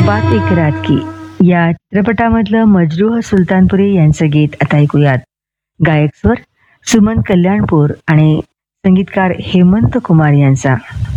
बात एक रात की या चित्रपटामधलं मजरूह सुलतानपुरी यांचं गीत आता ऐकूयात. गायक स्वर सुमन कल्याणपूर आणि संगीतकार हेमंत कुमार यांचा.